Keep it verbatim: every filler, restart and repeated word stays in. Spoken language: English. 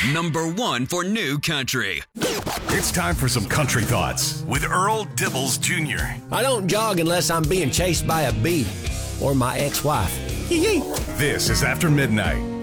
Number one for new country. It's time for some country thoughts with Earl Dibbles Junior I don't jog unless I'm being chased by a bee or my ex-wife. This is After Midnight.